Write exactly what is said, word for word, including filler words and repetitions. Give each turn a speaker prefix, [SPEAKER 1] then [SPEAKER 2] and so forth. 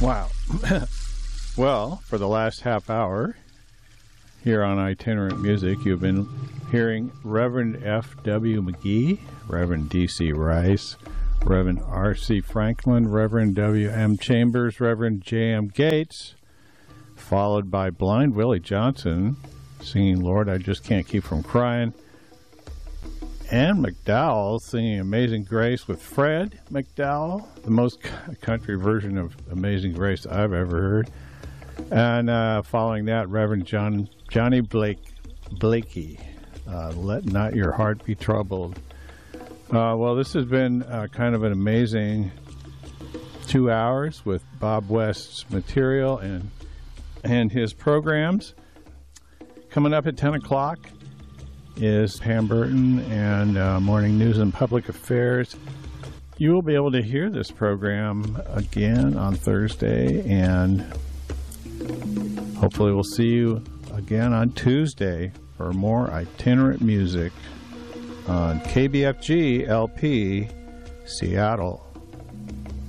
[SPEAKER 1] Wow. Well, for the last half hour here on Itinerant Music, you've been hearing Reverend F W McGee, Reverend D C Rice, Reverend R C Franklin, Reverend W M Chambers, Reverend J M Gates, followed by Blind Willie Johnson singing Lord, I Just Can't Keep From Crying, and McDowell singing Amazing Grace with Fred McDowell, the most country version of Amazing Grace I've ever heard. And uh, following that, Reverend John Johnny Blake Blakey, uh, Let Not Your Heart Be Troubled. Uh, well, this has been uh, kind of an amazing two hours with Bob West's material and and his programs. Coming up at ten o'clock is Pam Burton and uh, Morning News and Public Affairs. You will be able to hear this program again on Thursday, and hopefully we'll see you again on Tuesday for more Itinerant Music on K B F G L P Seattle.